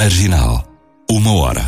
Marginal. 1 hora.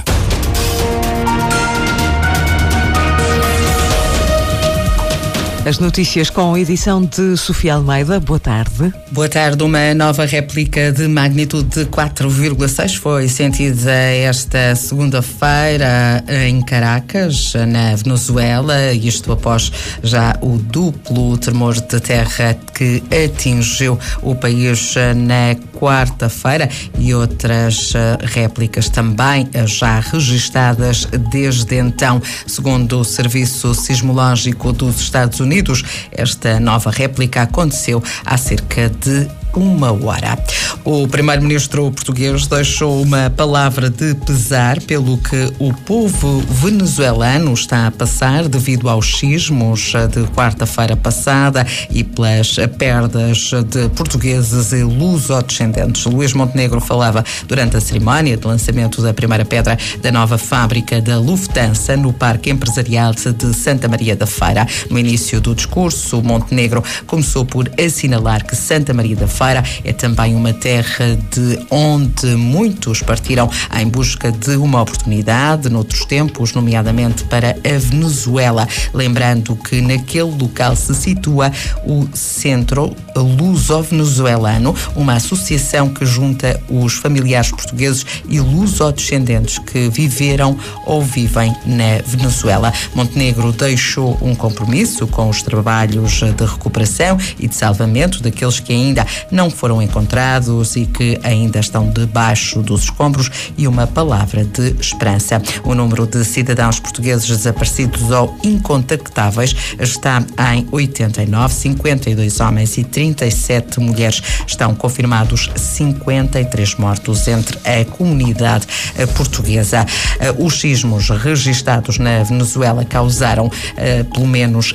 As notícias com a edição de Sofia Almeida. Boa tarde. Boa tarde. Uma nova réplica de magnitude de 4,6 foi sentida esta segunda-feira em Caracas, na Venezuela, isto após já o duplo tremor de terra que atingiu o país na quarta-feira e outras réplicas também já registadas desde então. Segundo o Serviço Sismológico dos Estados Unidos, esta nova réplica aconteceu há cerca de 1 hora. O primeiro-ministro português deixou uma palavra de pesar pelo que o povo venezuelano está a passar devido aos sismos de quarta-feira passada e pelas perdas de portugueses e lusodescendentes. Luís Montenegro falava durante a cerimónia de lançamento da primeira pedra da nova fábrica da Lufthansa no Parque Empresarial de Santa Maria da Feira. No início do discurso, Montenegro começou por assinalar que Santa Maria da Feira é também uma terra de onde muitos partiram em busca de uma oportunidade noutros tempos, nomeadamente para a Venezuela. Lembrando que naquele local se situa o Centro Luso-Venezuelano, uma associação que junta os familiares portugueses e lusodescendentes que viveram ou vivem na Venezuela. Montenegro deixou um compromisso com os trabalhos de recuperação e de salvamento daqueles que ainda não foram encontrados e que ainda estão debaixo dos escombros e uma palavra de esperança. O número de cidadãos portugueses desaparecidos ou incontactáveis está em 89, 52 homens e 37 mulheres. Estão confirmados 53 mortos entre a comunidade portuguesa. Os sismos registados na Venezuela causaram pelo menos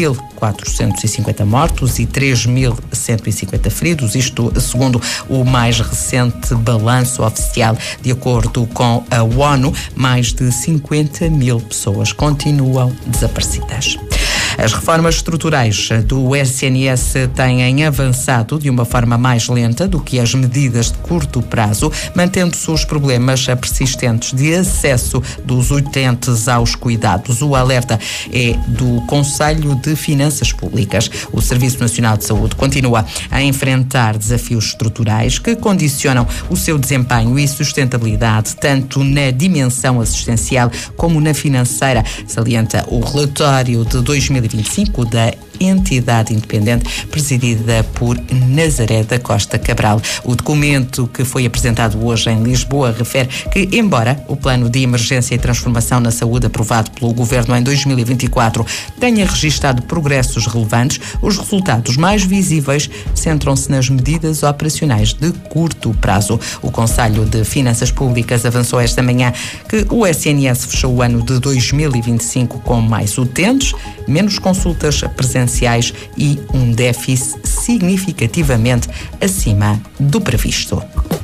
1.450 mortos e 3.150 feridos, isto segundo o mais recente balanço oficial. De acordo com a ONU, mais de 50.000 pessoas continuam desaparecidas. As reformas estruturais do SNS têm avançado de uma forma mais lenta do que as medidas de curto prazo, mantendo-se os problemas persistentes de acesso dos utentes aos cuidados. O alerta é do Conselho de Finanças Públicas. O Serviço Nacional de Saúde continua a enfrentar desafios estruturais que condicionam o seu desempenho e sustentabilidade, tanto na dimensão assistencial como na financeira, salienta o relatório de 2025 da entidade independente presidida por Nazaré da Costa Cabral. O documento que foi apresentado hoje em Lisboa refere que, embora o Plano de Emergência e Transformação na Saúde aprovado pelo Governo em 2024 tenha registado progressos relevantes, os resultados mais visíveis centram-se nas medidas operacionais de curto prazo. O Conselho de Finanças Públicas avançou esta manhã que o SNS fechou o ano de 2025 com mais utentes, menos consultas presenciais e um déficit significativamente acima do previsto.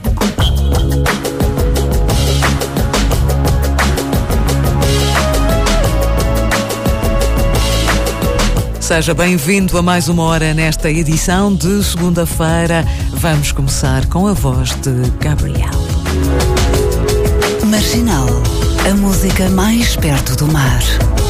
Seja bem-vindo a mais 1 hora nesta edição de segunda-feira. Vamos começar com a voz de Gabriel. Marginal, a música mais perto do mar.